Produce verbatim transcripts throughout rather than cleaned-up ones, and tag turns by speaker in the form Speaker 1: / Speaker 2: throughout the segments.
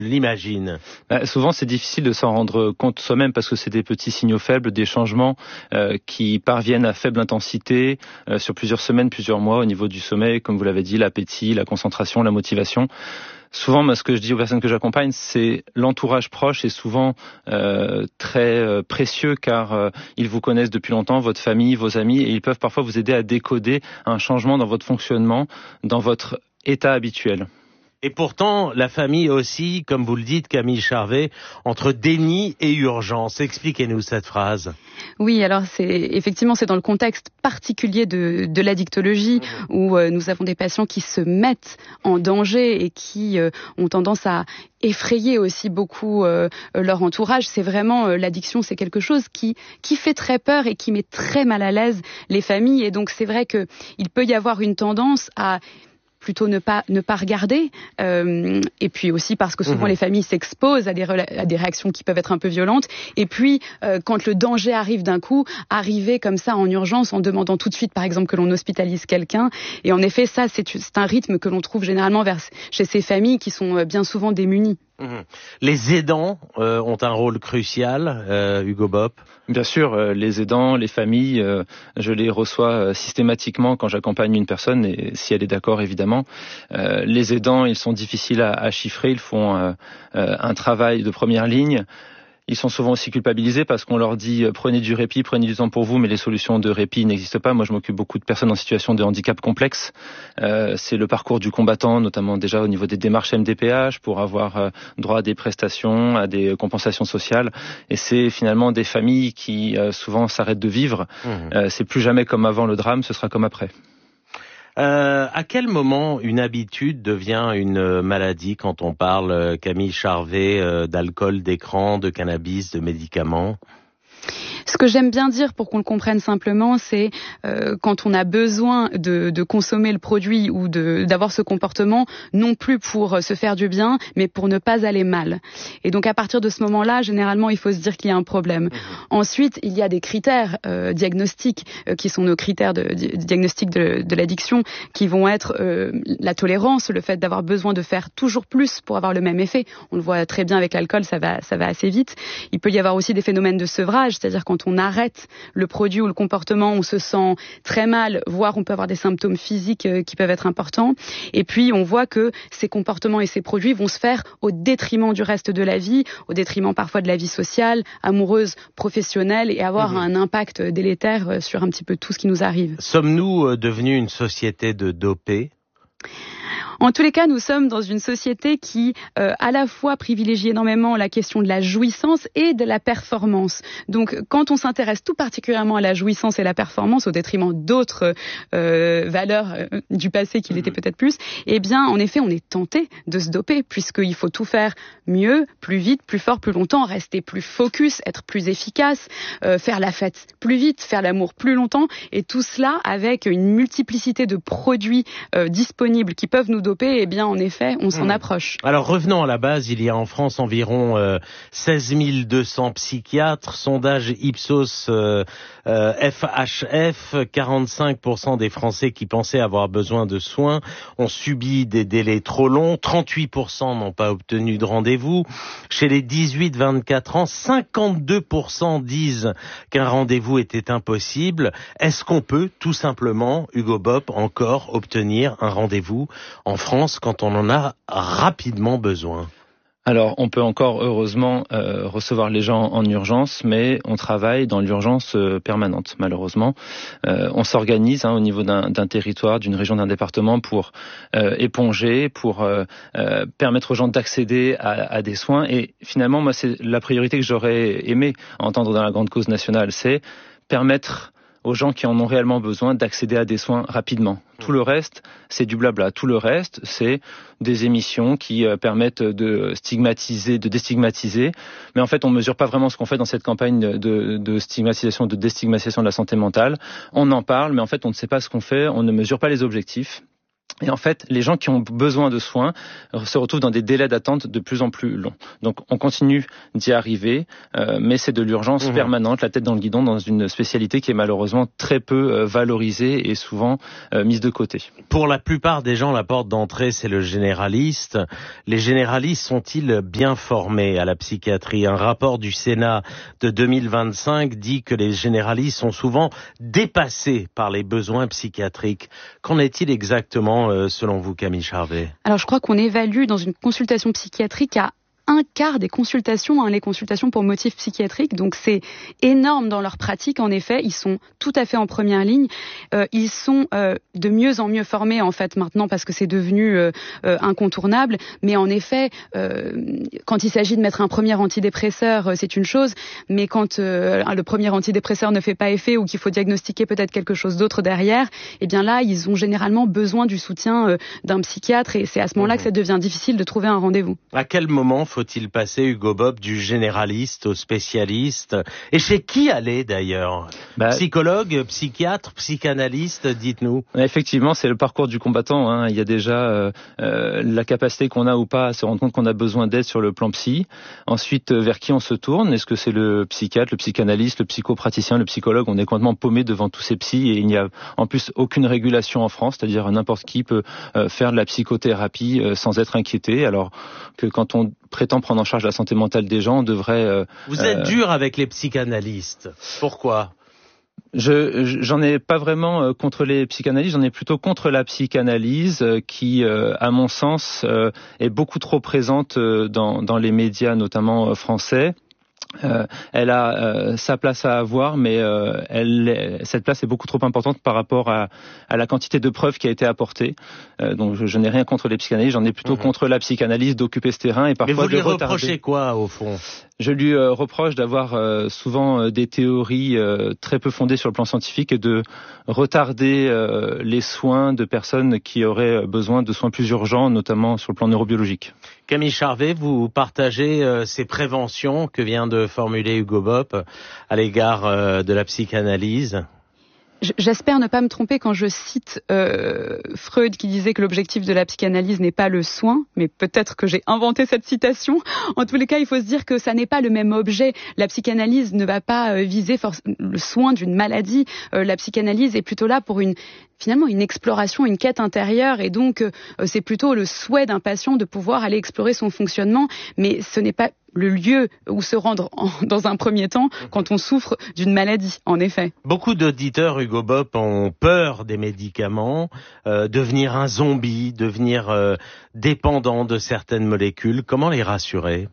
Speaker 1: l'imagine.
Speaker 2: Bah, souvent, c'est difficile de s'en rendre compte soi-même parce que c'est des petits signaux faibles, des changements euh, qui parviennent à faible intensité euh, sur plusieurs semaines, plusieurs mois au niveau du sommeil, comme vous l'avez dit, l'appétit, la concentration, la motivation. Souvent, moi, ce que je dis aux personnes que j'accompagne, c'est l'entourage proche est souvent euh, très euh, précieux car euh, ils vous connaissent depuis longtemps, votre famille, vos amis, et ils peuvent parfois vous aider à décoder un changement dans votre fonctionnement, dans votre état habituel.
Speaker 1: Et pourtant, la famille aussi, comme vous le dites, Camille Charvet, entre déni et urgence. Expliquez-nous cette phrase.
Speaker 3: Oui, alors c'est effectivement c'est dans le contexte particulier de, de l'addictologie mmh. où euh, nous avons des patients qui se mettent en danger et qui euh, ont tendance à effrayer aussi beaucoup euh, leur entourage. C'est vraiment euh, l'addiction, c'est quelque chose qui qui fait très peur et qui met très mal à l'aise les familles. Et donc c'est vrai que il peut y avoir une tendance à plutôt ne pas ne pas regarder euh, et puis aussi parce que souvent mmh. les familles s'exposent à des à des réactions qui peuvent être un peu violentes et puis euh, quand le danger arrive d'un coup, arriver comme ça en urgence en demandant tout de suite par exemple que l'on hospitalise quelqu'un. Et en effet ça c'est c'est un rythme que l'on trouve généralement vers chez ces familles qui sont bien souvent démunies.
Speaker 1: Mmh. Les aidants euh, ont un rôle crucial, euh, Hugo Bopp.
Speaker 2: Bien sûr, euh, les aidants, les familles, euh, je les reçois euh, systématiquement quand j'accompagne une personne, et si elle est d'accord évidemment. Euh, les aidants, ils sont difficiles à, à chiffrer, ils font euh, euh, un travail de première ligne. Ils sont souvent aussi culpabilisés parce qu'on leur dit euh, prenez du répit, prenez du temps pour vous, mais les solutions de répit n'existent pas. Moi, je m'occupe beaucoup de personnes en situation de handicap complexe. Euh, c'est le parcours du combattant, notamment déjà au niveau des démarches M D P H pour avoir euh, droit à des prestations, à des compensations sociales. Et c'est finalement des familles qui euh, souvent s'arrêtent de vivre. Mmh. Euh, c'est plus jamais comme avant le drame, ce sera comme après.
Speaker 1: Euh, à quel moment une habitude devient une maladie quand on parle, Camille Charvet, euh, d'alcool, d'écran, de cannabis, de médicaments ?
Speaker 3: Ce que j'aime bien dire pour qu'on le comprenne simplement, c'est euh, quand on a besoin de, de consommer le produit ou de, d'avoir ce comportement, non plus pour se faire du bien, mais pour ne pas aller mal. Et donc à partir de ce moment-là, généralement, il faut se dire qu'il y a un problème. Mmh. Ensuite, il y a des critères euh, diagnostiques euh, qui sont nos critères de, de diagnostic de, de l'addiction, qui vont être euh, la tolérance, le fait d'avoir besoin de faire toujours plus pour avoir le même effet. On le voit très bien avec l'alcool, ça va, ça va assez vite. Il peut y avoir aussi des phénomènes de sevrage, c'est-à-dire quand on arrête le produit ou le comportement, on se sent très mal, voire on peut avoir des symptômes physiques qui peuvent être importants. Et puis on voit que ces comportements et ces produits vont se faire au détriment du reste de la vie, au détriment parfois de la vie sociale, amoureuse, professionnelle, et avoir mmh. un impact délétère sur un petit peu tout ce qui nous arrive.
Speaker 1: Sommes-nous devenus une société de dopés ?
Speaker 3: En tous les cas, nous sommes dans une société qui, euh, à la fois, privilégie énormément la question de la jouissance et de la performance. Donc, quand on s'intéresse tout particulièrement à la jouissance et la performance, au détriment d'autres euh, valeurs euh, du passé qui l'étaient peut-être plus, eh bien, en effet, on est tenté de se doper, puisqu'il faut tout faire mieux, plus vite, plus fort, plus longtemps, rester plus focus, être plus efficace, euh, faire la fête plus vite, faire l'amour plus longtemps, et tout cela avec une multiplicité de produits euh, disponibles qui peuvent nous doper. Eh bien, en effet, on s'en mmh. approche.
Speaker 1: Alors, revenons à la base. Il y a en France environ euh, seize mille deux cents psychiatres. Sondage Ipsos euh, euh, F H F, quarante-cinq pour cent des Français qui pensaient avoir besoin de soins ont subi des délais trop longs. trente-huit pour cent n'ont pas obtenu de rendez-vous. Chez les dix-huit vingt-quatre ans, cinquante-deux pour cent disent qu'un rendez-vous était impossible. Est-ce qu'on peut, tout simplement, Hugo Bopp, encore obtenir un rendez-vous en France quand on en a rapidement besoin?
Speaker 2: Alors, on peut encore, heureusement, euh, recevoir les gens en urgence, mais on travaille dans l'urgence euh, permanente, malheureusement. Euh, on s'organise hein, au niveau d'un, d'un territoire, d'une région, d'un département pour euh, éponger, pour euh, euh, permettre aux gens d'accéder à, à des soins. Et finalement, moi, c'est la priorité que j'aurais aimé entendre dans la grande cause nationale, c'est permettre aux gens qui en ont réellement besoin d'accéder à des soins rapidement. Tout le reste, c'est du blabla. Tout le reste, c'est des émissions qui euh, permettent de stigmatiser, de déstigmatiser. Mais en fait, on ne mesure pas vraiment ce qu'on fait dans cette campagne de, de stigmatisation, de déstigmatisation de la santé mentale. On en parle, mais en fait, on ne sait pas ce qu'on fait, on ne mesure pas les objectifs. Et en fait, les gens qui ont besoin de soins se retrouvent dans des délais d'attente de plus en plus longs. Donc, on continue d'y arriver, euh, mais c'est de l'urgence mmh. permanente, la tête dans le guidon, dans une spécialité qui est malheureusement très peu euh, valorisée et souvent euh, mise de côté.
Speaker 1: Pour la plupart des gens, la porte d'entrée, c'est le généraliste. Les généralistes sont-ils bien formés à la psychiatrie ? Un rapport du Sénat de deux mille vingt-cinq dit que les généralistes sont souvent dépassés par les besoins psychiatriques. Qu'en est-il exactement selon vous, Camille Charvet?
Speaker 3: Alors, je crois qu'on évalue dans une consultation psychiatrique à un quart des consultations, hein, les consultations pour motifs psychiatriques. Donc, c'est énorme dans leur pratique. En effet, ils sont tout à fait en première ligne. Euh, ils sont euh, de mieux en mieux formés, en fait, maintenant, parce que c'est devenu euh, euh, incontournable. Mais en effet, euh, quand il s'agit de mettre un premier antidépresseur, euh, c'est une chose. Mais quand euh, le premier antidépresseur ne fait pas effet ou qu'il faut diagnostiquer peut-être quelque chose d'autre derrière, eh bien là, ils ont généralement besoin du soutien euh, d'un psychiatre. Et c'est à ce moment-là que ça devient difficile de trouver un rendez-vous.
Speaker 1: À quel moment faut-il passer, Hugo Bopp, du généraliste au spécialiste? Et chez qui aller d'ailleurs? bah, Psychologue, psychiatre, psychanalyste, dites-nous.
Speaker 2: Effectivement, c'est le parcours du combattant. Hein. Il y a déjà euh, euh, la capacité qu'on a ou pas à se rendre compte qu'on a besoin d'aide sur le plan psy. Ensuite, vers qui on se tourne? Est-ce que c'est le psychiatre, le psychanalyste, le psychopraticien, le psychologue? On est complètement paumé devant tous ces psys et il n'y a en plus aucune régulation en France, c'est-à-dire n'importe qui peut euh, faire de la psychothérapie euh, sans être inquiété, alors que quand on prétend prendre en charge la santé mentale des gens, on devrait... Euh,
Speaker 1: Vous êtes euh... dur avec les psychanalystes. Pourquoi ?
Speaker 2: Je, j'en ai pas vraiment euh, contre les psychanalystes, j'en ai plutôt contre la psychanalyse euh, qui, euh, à mon sens, euh, est beaucoup trop présente euh, dans, dans les médias, notamment euh, français. Euh, elle a euh, sa place à avoir, mais euh, elle, cette place est beaucoup trop importante par rapport à, à la quantité de preuves qui a été apportée. Euh, donc je, je n'ai rien contre les psychanalystes, j'en ai plutôt mmh. contre la psychanalyse d'occuper ce terrain et parfois
Speaker 1: mais vous
Speaker 2: de
Speaker 1: lui
Speaker 2: retarder.
Speaker 1: Reprochez quoi au fond?
Speaker 2: Je lui euh, reproche d'avoir euh, souvent euh, des théories euh, très peu fondées sur le plan scientifique et de retarder euh, les soins de personnes qui auraient besoin de soins plus urgents, notamment sur le plan neurobiologique.
Speaker 1: Camille Charvet, vous partagez euh, ces préventions que vient de formuler Hugo Bopp à l'égard euh, de la psychanalyse?
Speaker 3: J'espère ne pas me tromper quand je cite euh, Freud qui disait que l'objectif de la psychanalyse n'est pas le soin, mais peut-être que j'ai inventé cette citation. En tous les cas, il faut se dire que ça n'est pas le même objet. La psychanalyse ne va pas euh, viser forc- le soin d'une maladie. Euh, la psychanalyse est plutôt là pour une finalement une exploration, une quête intérieure, et donc euh, c'est plutôt le souhait d'un patient de pouvoir aller explorer son fonctionnement, mais ce n'est pas le lieu où se rendre en, dans un premier temps quand on souffre d'une maladie, en effet.
Speaker 1: Beaucoup d'auditeurs, Hugo Bopp, ont peur des médicaments, euh, devenir un zombie, devenir euh, dépendant de certaines molécules. Comment les rassurer?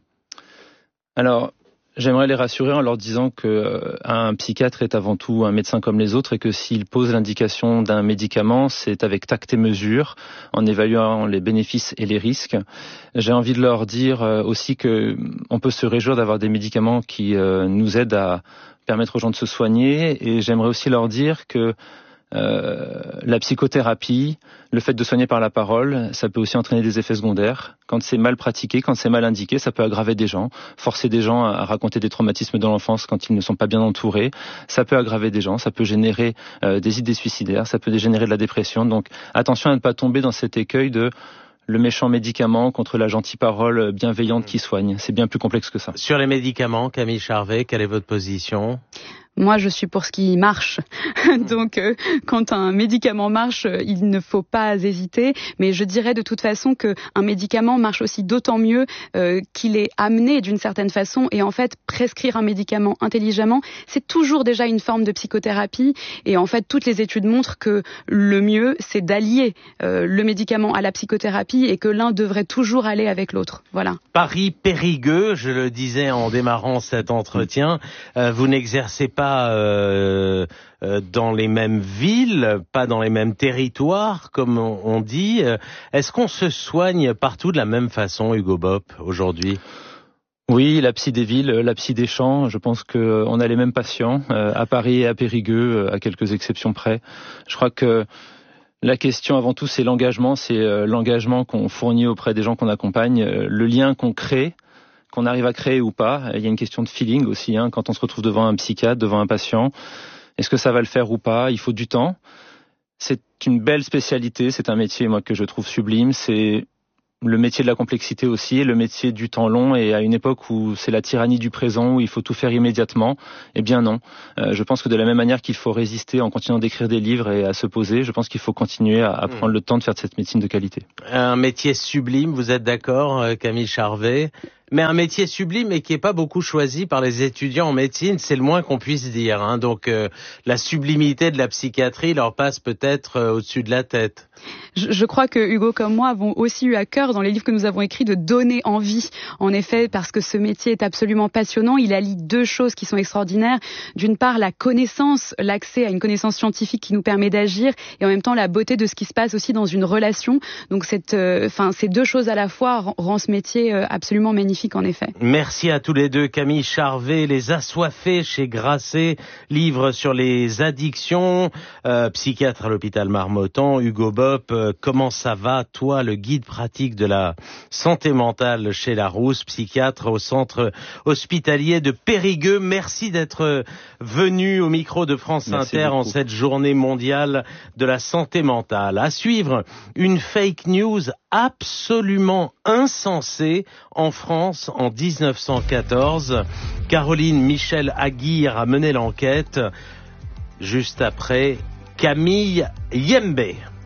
Speaker 2: Alors, j'aimerais les rassurer en leur disant que euh, un psychiatre est avant tout un médecin comme les autres et que s'il pose l'indication d'un médicament, c'est avec tact et mesure, en évaluant les bénéfices et les risques. J'ai envie de leur dire euh, aussi que on peut se réjouir d'avoir des médicaments qui euh, nous aident à permettre aux gens de se soigner, et j'aimerais aussi leur dire que Euh, la psychothérapie, le fait de soigner par la parole, ça peut aussi entraîner des effets secondaires. Quand c'est mal pratiqué, quand c'est mal indiqué, ça peut aggraver des gens, forcer des gens à raconter des traumatismes de l'enfance quand ils ne sont pas bien entourés. Ça peut aggraver des gens, ça peut générer euh, des idées suicidaires, ça peut générer de la dépression. Donc attention à ne pas tomber dans cet écueil de le méchant médicament contre la gentille parole bienveillante qui soigne. C'est bien plus complexe que ça.
Speaker 1: Sur les médicaments, Camille Charvet, quelle est votre position ?
Speaker 3: Moi, je suis pour ce qui marche. Donc, euh, quand un médicament marche, il ne faut pas hésiter. Mais je dirais de toute façon qu'un médicament marche aussi d'autant mieux euh, qu'il est amené d'une certaine façon. Et en fait, prescrire un médicament intelligemment, c'est toujours déjà une forme de psychothérapie. Et en fait, toutes les études montrent que le mieux, c'est d'allier euh, le médicament à la psychothérapie et que l'un devrait toujours aller avec l'autre. Voilà.
Speaker 1: Paris périgueux, je le disais en démarrant cet entretien, euh, vous n'exercez pas Euh, euh, dans les mêmes villes, pas dans les mêmes territoires, comme on, on dit. Est-ce qu'on se soigne partout de la même façon, Hugo Bopp, aujourd'hui ?
Speaker 2: Oui, la psy des villes, la psy des champs, je pense qu'on a les mêmes patients, euh, à Paris et à Périgueux, à quelques exceptions près. Je crois que la question avant tout, c'est l'engagement, c'est euh, l'engagement qu'on fournit auprès des gens qu'on accompagne, euh, le lien qu'on crée, qu'on arrive à créer ou pas. Il y a une question de feeling aussi, hein, quand on se retrouve devant un psychiatre, devant un patient. Est-ce que ça va le faire ou pas? Il faut du temps. C'est une belle spécialité, c'est un métier moi que je trouve sublime, c'est le métier de la complexité aussi, le métier du temps long, et à une époque où c'est la tyrannie du présent, où il faut tout faire immédiatement, eh bien non. Euh, je pense que de la même manière qu'il faut résister en continuant d'écrire des livres et à se poser, je pense qu'il faut continuer à, à prendre mmh. le temps de faire de cette médecine de qualité.
Speaker 1: Un métier sublime, vous êtes d'accord, Camille Charvet ? Mais un métier sublime et qui n'est pas beaucoup choisi par les étudiants en médecine, c'est le moins qu'on puisse dire. Hein. Donc euh, la sublimité de la psychiatrie leur passe peut-être euh, au-dessus de la tête.
Speaker 3: Je, je crois que Hugo comme moi avons aussi eu à cœur dans les livres que nous avons écrits de donner envie. En effet, parce que ce métier est absolument passionnant, il allie deux choses qui sont extraordinaires. D'une part, la connaissance, l'accès à une connaissance scientifique qui nous permet d'agir, et en même temps la beauté de ce qui se passe aussi dans une relation. Donc cette, euh, enfin, ces deux choses à la fois rend ce métier euh, absolument magnifique. En effet.
Speaker 1: Merci à tous les deux. Camille Charvet, Les Assoiffés chez Grasset, livre sur les addictions, euh, psychiatre à l'hôpital Marmottan. Hugo Bopp, euh, comment ça va, toi, le guide pratique de la santé mentale chez Larousse, psychiatre au centre hospitalier de Périgueux. Merci d'être venu au micro de France
Speaker 2: Merci
Speaker 1: Inter
Speaker 2: beaucoup.
Speaker 1: En cette journée mondiale de la santé mentale. À suivre, une fake news absolument insensée en France en dix-neuf cent quatorze. Caroline Michel Aguirre a mené l'enquête. Juste après, Camille Yembe.